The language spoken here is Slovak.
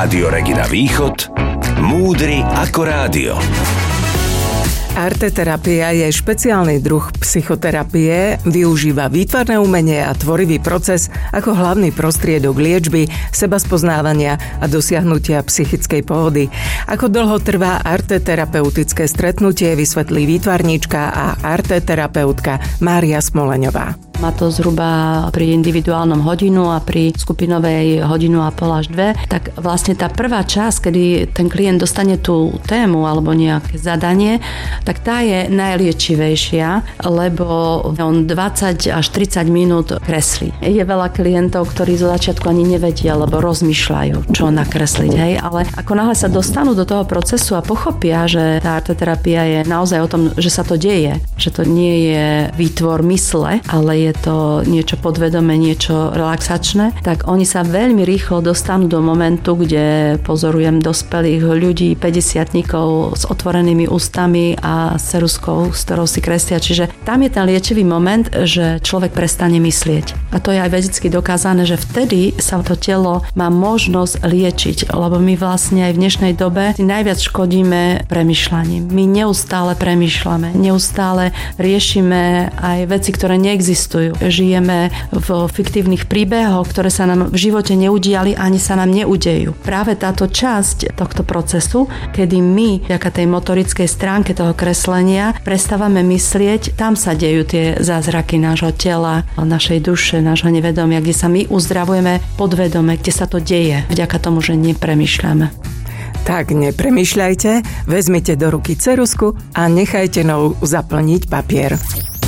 Rádio Regina Východ, múdry ako rádio. Arteterapia je špeciálny druh psychoterapie, využíva výtvarné umenie a tvorivý proces ako hlavný prostriedok liečby, sebaspoznávania a dosiahnutia psychickej pohody. Ako dlho trvá arteterapeutické stretnutie, vysvetlí výtvarníčka a arteterapeutka Mária Smoleňová. Má to zhruba pri individuálnom hodinu a pri skupinovej hodinu a pol až 2. Tak vlastne tá prvá časť, kedy ten klient dostane tú tému alebo nejaké zadanie, tak tá je najliečivejšia, lebo on 20 až 30 minút kreslí. Je veľa klientov, ktorí zo začiatku ani nevedia, alebo rozmýšľajú, čo nakresliť. Hej? Ale ako náhle sa dostanú do toho procesu a pochopia, že tá arteterapia je naozaj o tom, že sa to deje, že to nie je výtvor mysle, ale je to niečo podvedomé, niečo relaxačné, tak oni sa veľmi rýchlo dostanú do momentu, kde pozorujem dospelých ľudí, 50-tníkov s otvorenými ústami a s ceruzkou, s ktorou si kreslia. Čiže tam je ten liečivý moment, že človek prestane myslieť. A to je aj vedecky dokázané, že vtedy sa to telo má možnosť liečiť, lebo my vlastne aj v dnešnej dobe si najviac škodíme premýšľaním. My neustále premýšľame, neustále riešime aj veci, ktoré neexistujú. Žijeme v fiktívnych príbehoch, ktoré sa nám v živote neudiali ani sa nám neudejú. Práve táto časť tohto procesu, kedy my, vďaka tej motorickej stránke toho kreslenia, prestávame myslieť, tam sa dejú tie zázraky nášho tela, našej duše, nášho nevedomia, kde sa my uzdravujeme podvedome, kde sa to deje, vďaka tomu, že nepremýšľame. Tak nepremýšľajte, vezmite do ruky ceruzku a nechajte ňou zaplniť papier.